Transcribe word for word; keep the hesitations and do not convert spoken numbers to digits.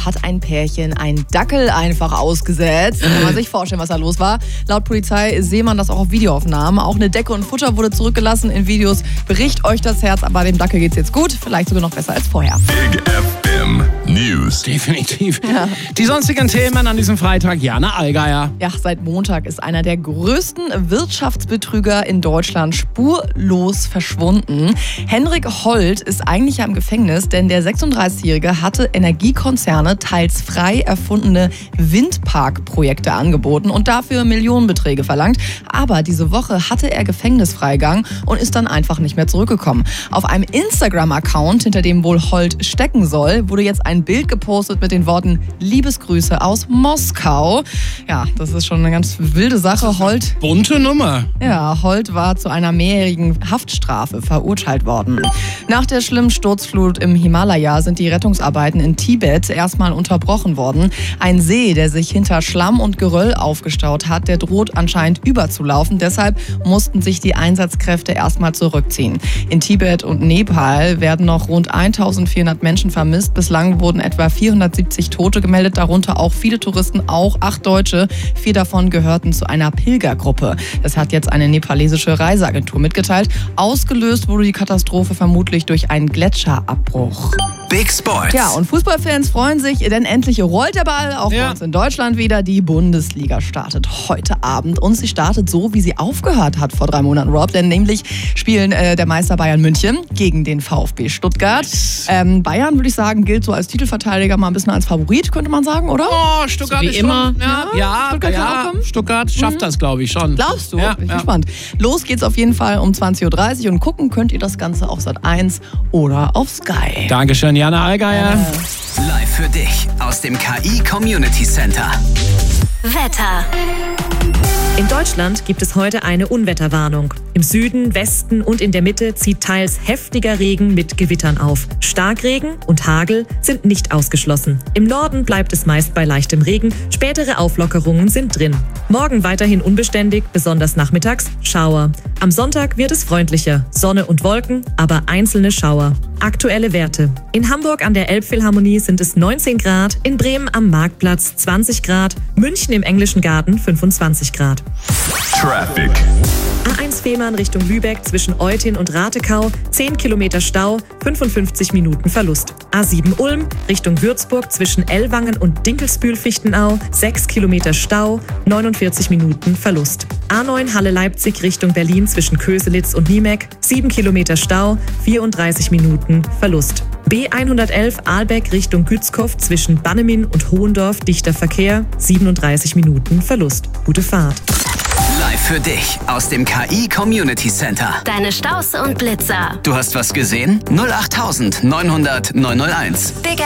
hat ein Pärchen einen Dackel einfach ausgesetzt. Kann man sich vorstellen, was da los war. Laut Polizei sehe man das auch auf Videoaufnahmen. Auch eine Decke und Futter wurde zurückgelassen in Videos. Bricht euch das Herz, aber dem Dackel geht's jetzt gut. Vielleicht sogar noch besser als vorher. Big F M News. Definitiv. Ja. Die sonstigen Themen an diesem Freitag, Jana Allgeier. Ja, seit Montag ist einer der größten Wirtschaftsbetrüger in Deutschland spurlos verschwunden. Henrik Holt ist eigentlich ja im Gefängnis, denn der sechsunddreißigjährige hatte Energiekonzerne teils frei erfundene Windparkprojekte angeboten und dafür Millionenbeträge verlangt. Aber diese Woche hatte er Gefängnisfreigang und ist dann einfach nicht mehr zurückgekommen. Auf einem Instagram-Account, hinter dem wohl Holt stecken soll, wurde jetzt ein Bild gepostet mit den Worten Liebesgrüße aus Moskau. Ja, das ist schon eine ganz wilde Sache. Holt, bunte Nummer. Ja, Holt war zu einer mehrjährigen Haftstrafe verurteilt worden. Nach der schlimmen Sturzflut im Himalaya sind die Rettungsarbeiten in Tibet erstmal unterbrochen worden. Ein See, der sich hinter Schlamm und Geröll aufgestaut hat, der droht anscheinend überzulaufen. Deshalb mussten sich die Einsatzkräfte erstmal zurückziehen. In Tibet und Nepal werden noch rund eintausendvierhundert Menschen vermisst. Bislang wurden etwa vierhundertsiebzig Tote gemeldet, darunter auch viele Touristen, auch acht Deutsche. Vier davon gehörten zu einer Pilgergruppe. Das hat jetzt eine nepalesische Reiseagentur mitgeteilt. Ausgelöst wurde die Katastrophe vermutlich durch einen Gletscherabbruch. Big Sports. Ja, und Fußballfans freuen sich, denn endlich rollt der Ball auch ja. bei uns in Deutschland wieder. Die Bundesliga startet heute Abend und sie startet so, wie sie aufgehört hat vor drei Monaten, Rob. Denn nämlich spielen äh, der Meister Bayern München gegen den VfB Stuttgart. Ähm, Bayern, würde ich sagen, gilt so als Titelverteidiger mal ein bisschen als Favorit, könnte man sagen, oder? Oh, Stuttgart so wie ist immer. Schon, ja, ja, ja, Stuttgart, ja, Stuttgart schafft mhm. das, glaube ich, schon. Glaubst du? Ja, Bin ich ja. gespannt. Los geht's auf jeden Fall um zwanzig Uhr dreißig und gucken könnt ihr das Ganze auf Sat eins oder auf Sky. Dankeschön, Jana Allgeier. Äh. Live für dich aus dem K I Community Center. Wetter. In Deutschland gibt es heute eine Unwetterwarnung. Im Süden, Westen und in der Mitte zieht teils heftiger Regen mit Gewittern auf. Starkregen und Hagel sind nicht ausgeschlossen. Im Norden bleibt es meist bei leichtem Regen, spätere Auflockerungen sind drin. Morgen weiterhin unbeständig, besonders nachmittags Schauer. Am Sonntag wird es freundlicher, Sonne und Wolken, aber einzelne Schauer. Aktuelle Werte. In Hamburg an der Elbphilharmonie sind es neunzehn Grad, in Bremen am Marktplatz zwanzig Grad, München im Englischen Garten fünfundzwanzig Grad. Traffic. A eins Fehmarn Richtung Lübeck zwischen Eutin und Ratekau, zehn Kilometer Stau, fünfundfünfzig Minuten Verlust. A sieben Ulm Richtung Würzburg zwischen Ellwangen und Dinkelsbühl-Fichtenau, sechs Kilometer Stau, neunundvierzig Minuten Verlust. A neun Halle Leipzig Richtung Berlin zwischen Köselitz und Niemek, sieben Kilometer Stau, vierunddreißig Minuten Verlust. B hundertelf Ahlbeck Richtung Gützkow zwischen Bannemin und Hohendorf dichter Verkehr, siebenunddreißig Minuten Verlust. Gute Fahrt. Live für dich aus dem K I Community Center. Deine Staus und Blitzer. Du hast was gesehen? null acht neunhundert neunhunderteins. Big